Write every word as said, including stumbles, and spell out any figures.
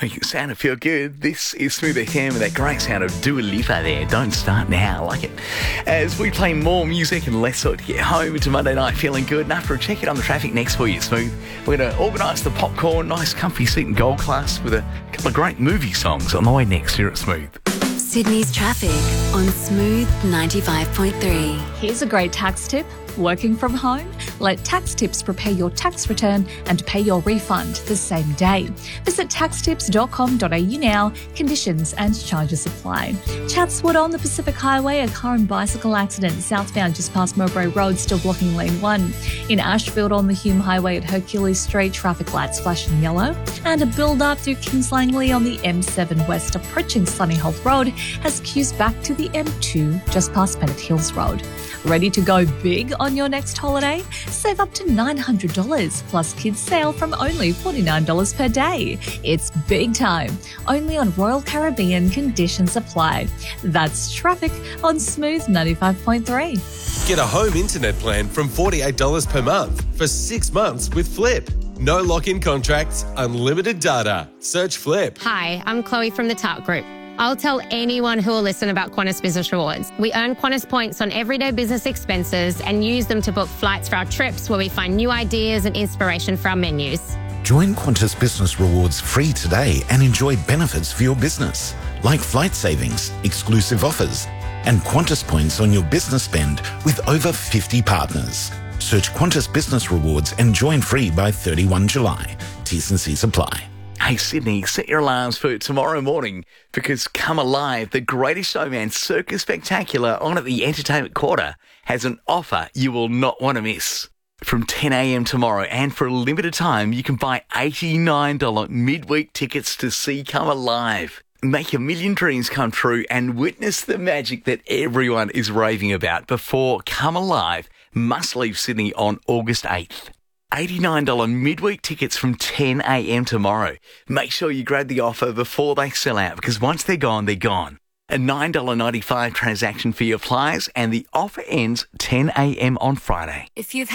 Make it sound and feel good. This is Smooth F M with that great sound of Dua Lipa there. Don't start now. I like it. As we play more music and less so to get home into Monday night feeling good. And after a check it on the traffic next for you, Smooth, we're going to organise the popcorn, nice comfy seat and gold class with a couple of great movie songs on the way next here at Smooth. Sydney's traffic on Smooth ninety-five point three. Here's a great tax tip. Working from home? Let Tax Tips prepare your tax return and pay your refund the same day. Visit tax tips dot com dot a u now. Conditions and charges apply. Chatswood on the Pacific Highway, a car and bicycle accident southbound just past Mowbray Road, still blocking lane one. In Ashfield on the Hume Highway at Hercules Street, traffic lights flashing yellow. And a build-up through Kings Langley on the M seven West approaching Sunnyholt Road has queues back to the M two just past Bennett Hills Road. Ready to go big on your next holiday? Save up to nine hundred dollars plus kids sale from only forty-nine dollars per day. It's big time. Only on Royal Caribbean. Conditions apply. That's traffic on Smooth ninety-five point three. Get a home internet plan from forty-eight dollars per month for six months with Flip. No lock-in contracts, unlimited data. Search Flip. Hi, I'm Chloe from the Tart Group. I'll tell anyone who will listen about Qantas Business Rewards. We earn Qantas points on everyday business expenses and use them to book flights for our trips where we find new ideas and inspiration for our menus. Join Qantas Business Rewards free today and enjoy benefits for your business, like flight savings, exclusive offers, and Qantas points on your business spend with over fifty partners. Search Qantas Business Rewards and join free by thirty-first of July. T's and C's apply. Hey Sydney, set your alarms for tomorrow morning because Come Alive, the Greatest Showman Circus Spectacular on at the Entertainment Quarter, has an offer you will not want to miss. From ten a m tomorrow, and for a limited time, you can buy eighty-nine dollars midweek tickets to see Come Alive. Make a million dreams come true and witness the magic that everyone is raving about before Come Alive must leave Sydney on August eighth. eighty-nine dollars midweek tickets from ten a m tomorrow. Make sure you grab the offer before they sell out because once they're gone, they're gone. A nine dollars ninety-five transaction fee applies and the offer ends ten a m on Friday. If you've